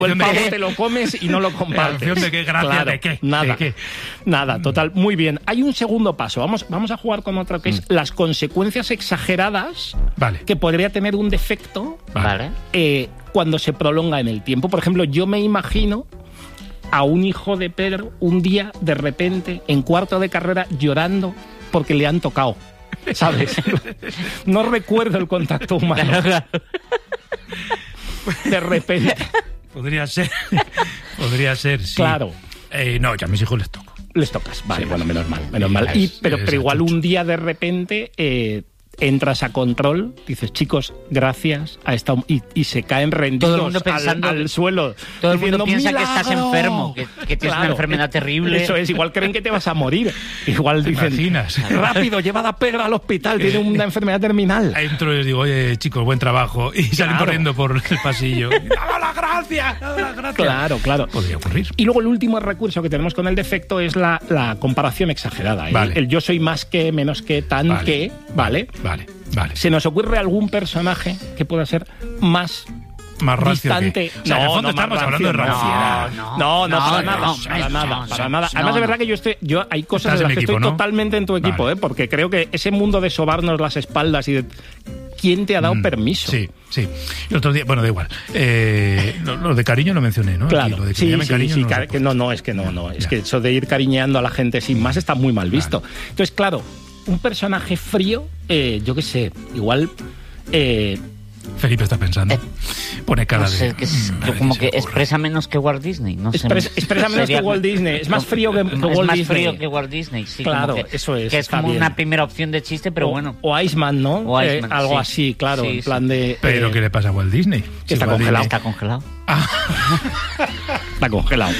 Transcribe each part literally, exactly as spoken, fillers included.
el pavo te lo comes y no lo compartes. ¿De qué gracia? Claro, ¿De qué? Nada, ¿De qué? nada, total, muy bien. Hay un segundo paso, vamos, vamos a jugar con otro que es mm. las consecuencias exageradas vale. que podría tener un defecto vale. eh, cuando se prolonga en el tiempo. Por ejemplo, yo me imagino a un hijo de Pedro un día, de repente, en cuarto de carrera, llorando porque le han tocado, ¿sabes? No recuerdo el contacto humano. Claro, claro. De repente. Podría ser, podría ser, sí. Claro. Eh, no, ya a mis hijos les toco. Les tocas, vale, sí, bueno, menos mal, menos sí, mal. Es, y, pero, es pero igual chucho. un día de repente eh, entras a control, dices, chicos, gracias a esta... Y, y se caen rendidos todo el mundo pensando, al, al suelo. Todo el diciendo, mundo piensa ¡milagro! que estás enfermo, que, que tienes Claro, una enfermedad terrible. Eso es, igual creen que te vas a morir. Igual dicen, imaginas? rápido, llevad a Pedro al hospital, tiene una enfermedad terminal. Entro y les digo, oye, chicos, buen trabajo. Y salen Claro. corriendo por el pasillo. ¡Dame las gracias! ¡Dame las gracias! Claro, claro. Podría ocurrir. Y luego el último recurso que tenemos con el defecto es la, la comparación exagerada. ¿eh? Vale. El yo soy más que, menos que, tan Vale. que, ¿vale? Vale, vale. ¿Se nos ocurre algún personaje que pueda ser más Más rancio distante? que... O sea, en el fondo no, estamos más hablando de rancio, ranciedad. No, no, no, no, para no, nada, no, para no, nada, no, para no, nada. no, Además, no. de verdad que yo estoy, yo hay cosas Estás en en las mi que equipo, estoy ¿no? totalmente en tu equipo, Vale. ¿eh? Porque creo que ese mundo de sobarnos las espaldas y de... ¿Quién te ha dado Mm, permiso? Sí, sí. El otro día, bueno, da igual. Eh, lo, lo de cariño lo mencioné, ¿no? Claro, Y lo de que sí, me llamen sí, cariño sí, no, car- lo que no, no, es que no, no, es Ya. que eso de ir cariñando a la gente sin más está muy mal visto. Vale. Entonces, claro, un personaje frío, eh, yo qué sé, igual... Eh, Felipe está pensando. Eh, Pone cara No sé, de... que es, mm, a yo ver como qué que se le ocurre. expresa menos que Walt Disney. No sé. Expres- expresa menos Sería- que Walt Disney. Es más frío que, que es Walt más Disney. frío que Walt Disney, sí. Claro, como que, eso es, Que es está como bien. una primera opción de chiste, pero o, bueno. O Iceman, ¿no? O Eh, Iceman, algo sí. así, claro, Sí, en sí. plan de... Pero eh, ¿qué le pasa a Walt Disney? Que está Walt congelado. Está congelado. Está congelado.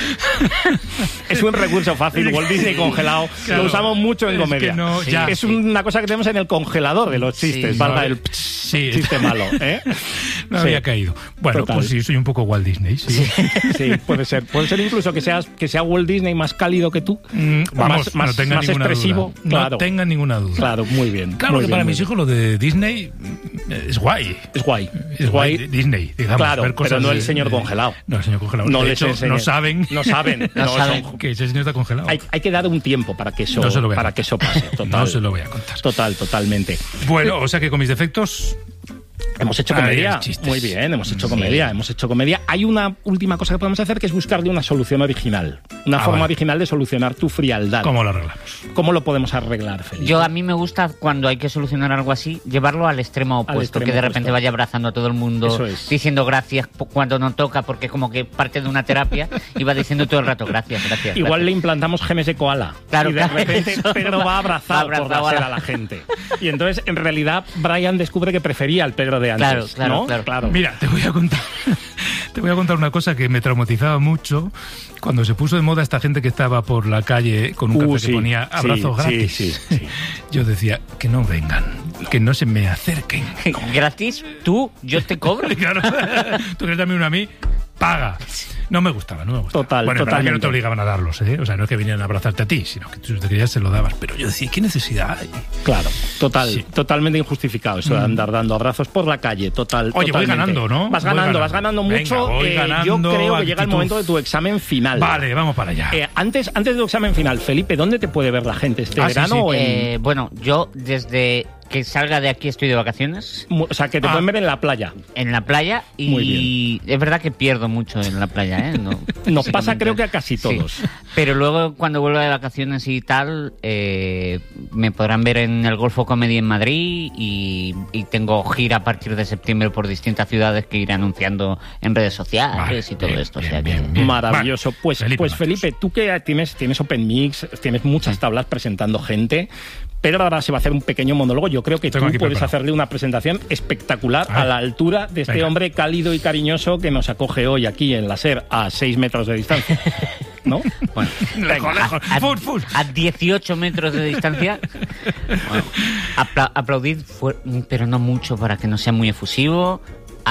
Es un recurso fácil, Walt Disney congelado. Claro. Lo usamos mucho en Es comedia. que no, ya. es Sí. una cosa que tenemos en el congelador de los chistes, Sí, valga no, el sí. chiste malo, ¿eh? No Sí. había caído. Bueno, Total. pues sí, soy un poco Walt Disney, sí. Sí, puede ser. Puede ser incluso que seas que sea Walt Disney más cálido que tú. Mm, vamos, más, más, no tengan más ninguna expresivo. duda. Claro. No tengan ninguna duda. Claro, muy bien. Claro muy que bien, para muy mis bien. hijos lo de Disney mm, es guay. Es guay. Es guay. Disney, digamos. Claro, ver cosas pero no el de- señor de- congelado. No, el señor congelado. No de les hecho, enseñes. no saben. No saben. No no saben. son- Que ese señor está congelado. Hay, hay que dar un tiempo para que eso, No se lo voy a para contar. que eso pase. Total. No se lo voy a contar. Total, totalmente. Bueno, o sea que con mis defectos... Hemos hecho Ay, comedia. chistes. Muy bien, hemos hecho comedia, hemos hecho comedia. Hay una última cosa que podemos hacer que es buscarle una solución original. Una Ah, forma vale. original de solucionar tu frialdad. ¿Cómo lo arreglamos? ¿Cómo lo podemos arreglar, Felipe? Yo a mí me gusta cuando hay que solucionar algo así, llevarlo al extremo opuesto, extremo que de repente opuesto. vaya abrazando a todo el mundo, Eso es. diciendo gracias po- cuando no toca, porque es como que parte de una terapia y va diciendo todo el rato gracias, gracias. Igual gracias. le implantamos genes de koala. Claro, y de claro, repente eso. Pedro va a abrazar Va a por abrazar la a la- a la gente. Y entonces, en realidad, Brian descubre que prefería al Pedro de antes. Claro, claro, ¿no? claro. Mira, te voy a contar te voy a contar una cosa que me traumatizaba mucho cuando se puso de moda esta gente que estaba por la calle con un Uh, café sí, que ponía abrazos sí, gratis. sí, sí, sí. Yo decía, que no vengan, que no se me acerquen. Gratis, tú, yo te cobro. Claro, tú quieres darme uno a mí, paga. No me gustaba, no me gustaba. Total, bueno, es verdad que no totalmente. te obligaban a darlos, ¿eh? O sea, no es que vinieran a abrazarte a ti, sino que tú te querías se lo dabas. Pero yo decía, ¿qué necesidad hay? Claro, total, Sí. totalmente injustificado eso de andar dando abrazos por la calle, total. Oye, voy totalmente. ganando, ¿no? Vas Voy ganando, ganando. vas ganando Venga, mucho. voy Eh, ganando, yo creo que llega el actitud. momento de tu examen final. Vale, vamos para allá. Eh, antes, antes de tu examen final, Felipe, ¿dónde te puede ver la gente? ¿Este Ah, sí, verano sí. o en...? Eh, bueno, yo desde que salga de aquí estoy de vacaciones Mu- O sea, que te Ah. pueden ver en la playa. en la playa Muy y es verdad que pierdo mucho en la playa, ¿eh? No, Nos pasa físicamente. creo que a casi Sí. todos. Pero luego cuando vuelva de vacaciones y tal, eh, me podrán ver en el Golfo Comedy en Madrid y, y tengo gira a partir de septiembre por distintas ciudades que iré anunciando en redes sociales Vale, y todo bien, esto. bien, o sea que- bien, bien. Maravilloso. Vale, Pues, Felipe pues Matos. Felipe, tú que tienes, tienes Open Mix, tienes muchas tablas presentando gente. Pedro ahora se va a hacer un pequeño monólogo. Yo creo que Tengo tú aquí puedes preparado. hacerle una presentación espectacular A ver. a la altura de este Venga. hombre cálido y cariñoso que nos acoge hoy aquí en la SER a seis metros de distancia. ¿No? Bueno, Lejos, lejos. a, Full, full. a dieciocho metros de distancia. Bueno, apla- aplaudid, fu- pero no mucho para que no sea muy efusivo,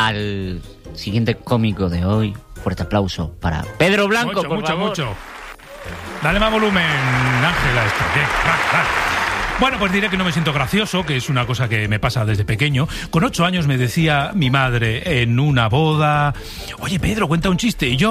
al siguiente cómico de hoy. Fuerte aplauso para Pedro Blanco, Mucho, por mucho, favor. mucho. Dale más volumen, Ángela, esto. Bien, va, va. Bueno, pues diré que no me siento gracioso, que es una cosa que me pasa desde pequeño. Con ocho años me decía mi madre en una boda: oye, Pedro, cuenta un chiste. Y yo